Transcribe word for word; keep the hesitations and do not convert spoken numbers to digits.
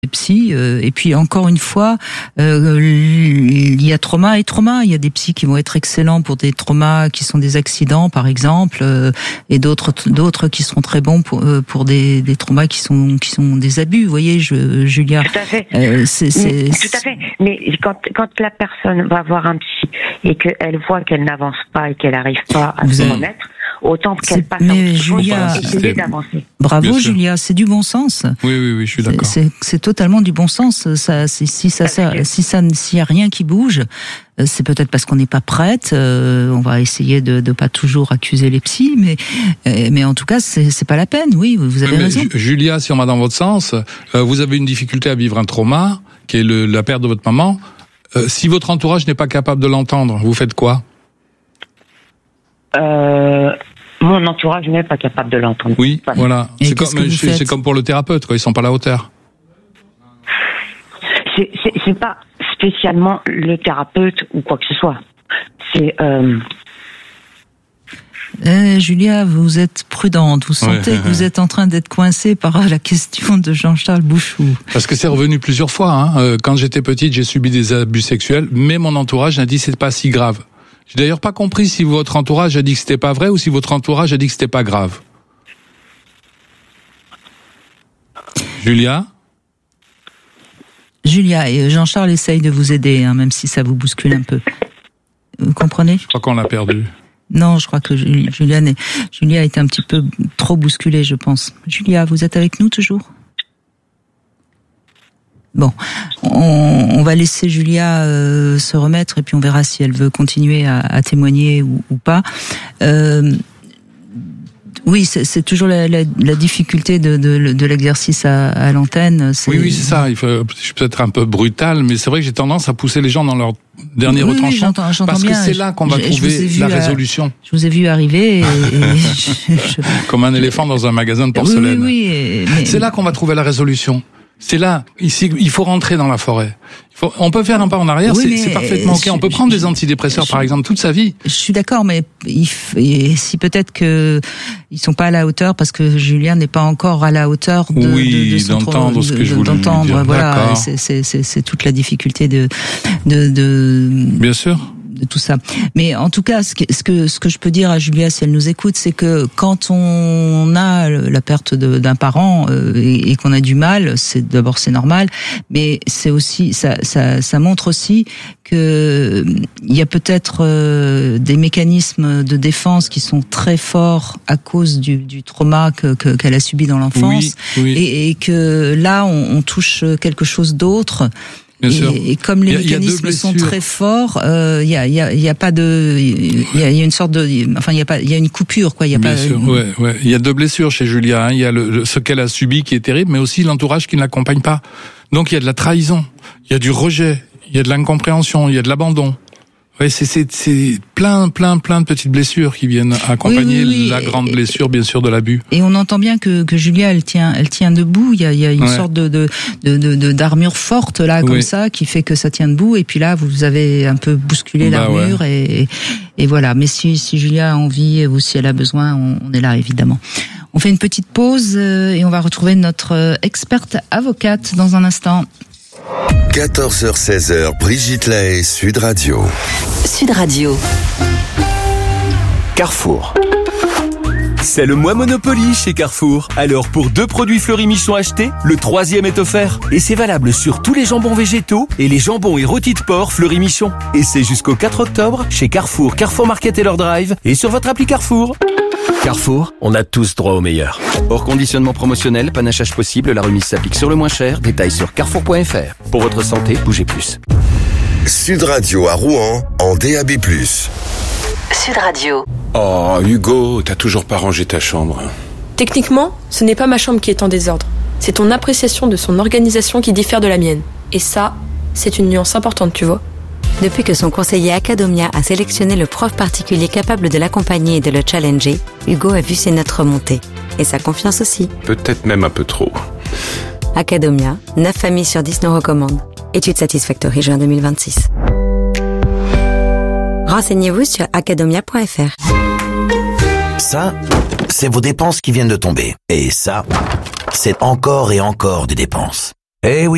psy, euh, et puis encore une fois, euh, il y a trauma et trauma. Il y a des psys qui vont être excellents pour des traumas qui sont des accidents, par exemple, euh, et d'autres d'autres qui seront très bons pour euh, pour des des traumas qui sont qui sont des abus. Vous voyez, je, Julia. Tout à fait. Euh, c'est, c'est, Mais, tout à fait. Mais quand quand la personne va voir un psy et qu'elle voit qu'elle n'avance pas et qu'elle n'arrive pas à Vous se avez... remettre, autant qu'elle c'est... passe mais à autre chose Julia, pour essayer d'avancer. Bravo Julia, c'est du bon sens. Oui, oui, oui, je suis d'accord. C'est, c'est totalement du bon sens. Ça, c'est, si ça, ça, si ça, s'il y a rien qui bouge, c'est peut-être parce qu'on n'est pas prête. Euh, on va essayer de ne pas toujours accuser les psys, mais mais en tout cas, c'est, c'est pas la peine. Oui, vous avez mais raison. Julia, si on va dans votre sens, euh, vous avez une difficulté à vivre un trauma, qui est le, la perte de votre maman. Euh, si votre entourage n'est pas capable de l'entendre, vous faites quoi ? Euh... Mon entourage n'est pas capable de l'entendre. Oui, Pas voilà. Et c'est comme, c'est, c'est comme pour le thérapeute, quoi. Ils sont pas à la hauteur. C'est, c'est, c'est pas spécialement le thérapeute ou quoi que ce soit. C'est. Euh... Eh, Julia, vous êtes prudente. Vous sentez ouais, que vous êtes en train d'être coincée par la question de Jean-Charles Bouchou. Parce que c'est revenu plusieurs fois. Hein. Quand j'étais petite, j'ai subi des abus sexuels, mais mon entourage a dit c'est pas si grave. J'ai d'ailleurs pas compris si votre entourage a dit que c'était pas vrai ou si votre entourage a dit que c'était pas grave. Julia ? Julia, et Jean-Charles essaye de vous aider, hein, même si ça vous bouscule un peu. Vous comprenez ? Je crois qu'on l'a perdu. Non, je crois que Julia, n'est... Julia a été un petit peu trop bousculée, je pense. Julia, vous êtes avec nous toujours ? Bon, on, on va laisser Julia euh, se remettre et puis on verra si elle veut continuer à, à témoigner ou, ou pas. Euh, oui, c'est, c'est toujours la, la, la difficulté de, de, de l'exercice à, à l'antenne. C'est... Oui, oui, c'est ça. Il faut, je suis peut-être un peu brutal, mais c'est vrai que j'ai tendance à pousser les gens dans leur dernier oui, retranchement. Oui, j'entends, j'entends parce bien. que c'est là qu'on va je, trouver je la résolution. À, je vous ai vu arriver. Et, et je, je... Comme un éléphant dans un magasin de porcelaine. Oui, oui, oui, et, mais... C'est là qu'on va trouver la résolution. C'est là, ici, il faut rentrer dans la forêt. Il faut, on peut faire un pas en arrière, oui, c'est, c'est parfaitement ok. On peut prendre des antidépresseurs, je, par exemple, toute sa vie. Je suis d'accord, mais il, et si peut-être que ils sont pas à la hauteur parce que Julien n'est pas encore à la hauteur de, oui, de, de son d'entendre de, ce que je voulais d'entendre. dire. Voilà, c'est, c'est, c'est, c'est toute la difficulté de, de, de. Bien sûr. De tout ça. Mais en tout cas, ce que, ce que, ce que je peux dire à Julia, si elle nous écoute, c'est que quand on a la perte de, d'un parent euh, et, et qu'on a du mal, c'est d'abord c'est normal, mais c'est aussi ça, ça, ça montre aussi que il y a peut-être euh, des mécanismes de défense qui sont très forts à cause du, du trauma que, que, qu'elle a subi dans l'enfance, oui, oui. Et, et que là on, on touche quelque chose d'autre. Et, et comme les il y a, mécanismes il y a sont très forts, il euh, y a il y a il y a pas de il y a, y a une sorte de enfin il y a pas il y a une coupure quoi, il y a Bien pas sûr, ouais ouais, il y a deux blessures chez Julia, hein. Il y a le, le, ce qu'elle a subi qui est terrible, mais aussi l'entourage qui ne l'accompagne pas. Donc il y a de la trahison, il y a du rejet, il y a de l'incompréhension, il y a de l'abandon. Ouais, c'est, c'est, c'est plein, plein, plein de petites blessures qui viennent accompagner oui, oui, oui. la grande et, blessure, bien sûr, de l'abus. Et on entend bien que, que Julia, elle tient, elle tient debout. Il y a, il y a une ouais. sorte de, de, de, de, d'armure forte là, comme oui. ça, qui fait que ça tient debout. Et puis là, vous avez un peu bousculé bah, l'armure ouais. et, et voilà. Mais si, si Julia a envie ou si elle a besoin, on, on est là évidemment. On fait une petite pause et on va retrouver notre experte avocate dans un instant. quatorze heures seize, Brigitte Lahaie, Sud Radio. Sud Radio. Carrefour. C'est le mois Monopoly chez Carrefour. Alors pour deux produits Fleury Michon achetés, le troisième est offert. Et c'est valable sur tous les jambons végétaux et les jambons et rôtis de porc Fleury Michon. Et c'est jusqu'au quatre octobre chez Carrefour, Carrefour Market et leur drive et sur votre appli Carrefour. Carrefour, on a tous droit au meilleur. Hors conditionnement promotionnel, panachage possible, la remise s'applique sur le moins cher. Détails sur carrefour point f r. Pour votre santé, bougez plus. Sud Radio à Rouen, en D A B plus. Sud Radio. Oh, Hugo, t'as toujours pas rangé ta chambre. Techniquement, ce n'est pas ma chambre qui est en désordre. C'est ton appréciation de son organisation qui diffère de la mienne. Et ça, c'est une nuance importante, tu vois. Depuis que son conseiller Academia a sélectionné le prof particulier capable de l'accompagner et de le challenger, Hugo a vu ses notes remonter. Et sa confiance aussi. Peut-être même un peu trop. Academia, neuf familles sur dix nous recommandent. Étude Satisfactory juin deux mille vingt-six. Renseignez-vous sur academia point f r. Ça, c'est vos dépenses qui viennent de tomber. Et ça, c'est encore et encore des dépenses. Eh oui.